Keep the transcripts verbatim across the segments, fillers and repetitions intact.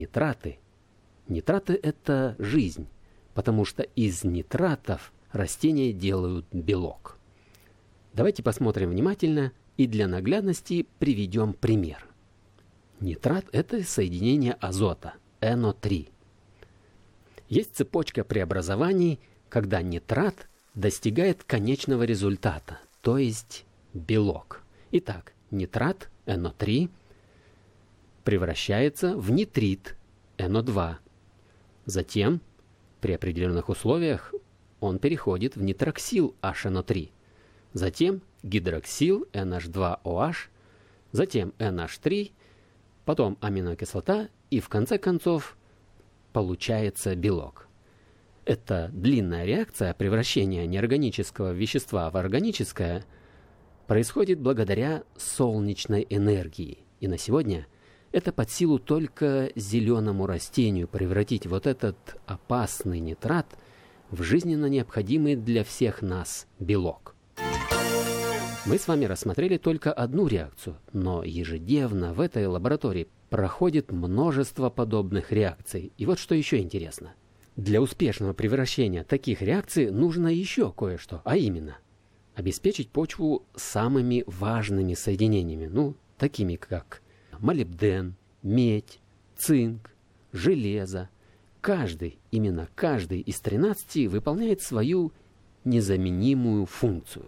Нитраты. Нитраты – это жизнь, потому что из нитратов растения делают белок. Давайте посмотрим внимательно и для наглядности приведем пример. Нитрат – это соединение азота, эн о три. Есть цепочка преобразований, когда нитрат достигает конечного результата, то есть белок. Итак, нитрат эн о три превращается в нитрит эн о два. Затем, при определенных условиях, он переходит в нитроксил эйч эн о три. Затем гидроксил эн эйч два о эйч, затем эн эйч три, потом аминокислота и в конце концов получается белок. Эта длинная реакция превращения неорганического вещества в органическое происходит благодаря солнечной энергии. И на сегодня это под силу только зеленому растению превратить вот этот опасный нитрат в жизненно необходимый для всех нас белок. Мы с вами рассмотрели только одну реакцию, но ежедневно в этой лаборатории проходит множество подобных реакций. И вот что еще интересно. Для успешного превращения таких реакций нужно еще кое-что, а именно обеспечить почву самыми важными соединениями, ну, такими как молибден, медь, цинк, железо. Каждый, именно каждый из тринадцати выполняет свою незаменимую функцию.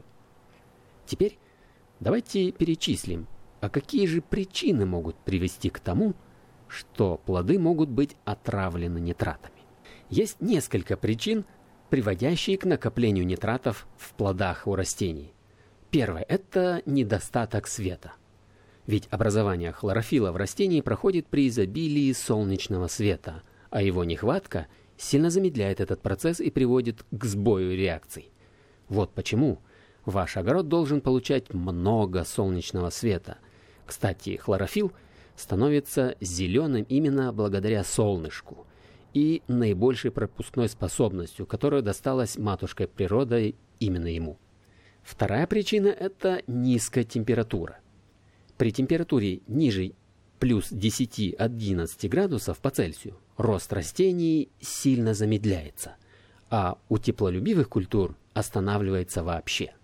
Теперь давайте перечислим, а какие же причины могут привести к тому, что плоды могут быть отравлены нитратами. Есть несколько причин, приводящие к накоплению нитратов в плодах у растений. Первое – это недостаток света. Ведь образование хлорофилла в растении проходит при изобилии солнечного света, а его нехватка сильно замедляет этот процесс и приводит к сбою реакций. Вот почему ваш огород должен получать много солнечного света. Кстати, хлорофилл становится зеленым именно благодаря солнышку и наибольшей пропускной способностью, которая досталась матушкой природой именно ему. Вторая причина – это низкая температура. При температуре ниже плюс десять-одиннадцать градусов по Цельсию рост растений сильно замедляется, а у теплолюбивых культур останавливается вообще.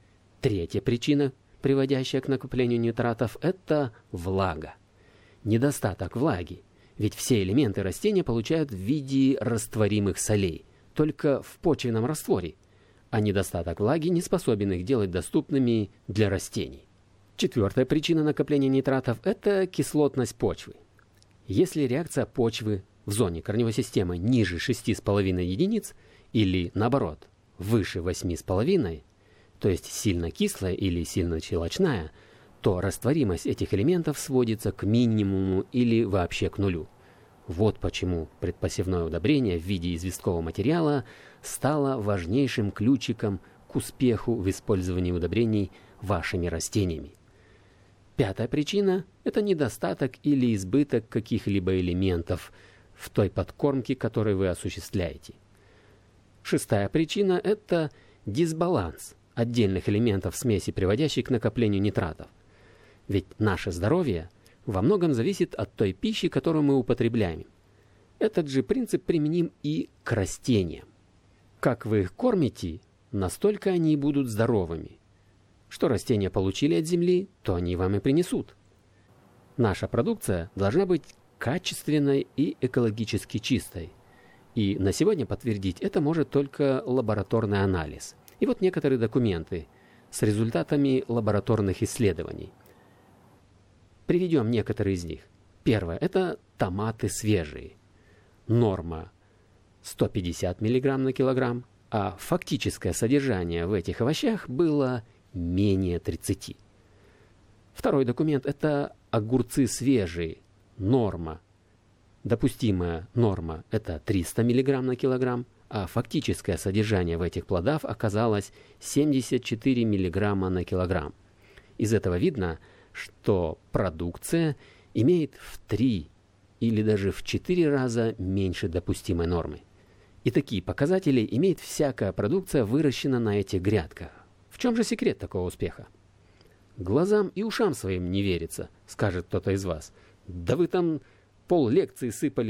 Третья причина, приводящая к накоплению нитратов, это влага. Недостаток влаги, ведь все элементы растения получают в виде растворимых солей, только в почвенном растворе, а недостаток влаги не способен их делать доступными для растений. Четвертая причина накопления нитратов – это кислотность почвы. Если реакция почвы в зоне корневой системы ниже шести с половиной единиц или, наоборот, выше восьми с половиной, то есть сильно кислая или сильно щелочная, то растворимость этих элементов сводится к минимуму или вообще к нулю. Вот почему предпосевное удобрение в виде известкового материала стало важнейшим ключиком к успеху в использовании удобрений вашими растениями. Пятая причина – это недостаток или избыток каких-либо элементов в той подкормке, которую вы осуществляете. Шестая причина – это дисбаланс отдельных элементов смеси, приводящий к накоплению нитратов. Ведь наше здоровье во многом зависит от той пищи, которую мы употребляем. Этот же принцип применим и к растениям. Как вы их кормите, настолько они и будут здоровыми. Что растения получили от земли, то они вам и принесут. Наша продукция должна быть качественной и экологически чистой. И на сегодня подтвердить это может только лабораторный анализ. И вот некоторые документы с результатами лабораторных исследований. Приведем некоторые из них. Первое – это томаты свежие. Норма сто пятьдесят миллиграмм на килограмм, а фактическое содержание в этих овощах было менее тридцати. Второй документ – это огурцы свежие. Норма, допустимая норма – это триста миллиграмм на килограмм, а фактическое содержание в этих плодах оказалось семьдесят четыре миллиграмма на килограмм. Из этого видно, что продукция имеет в три или даже в четыре раза меньше допустимой нормы. И такие показатели имеет всякая продукция, выращена на этих грядках. В чем же секрет такого успеха? Глазам и ушам своим не верится, скажет кто-то из вас. Да вы там пол лекции сыпали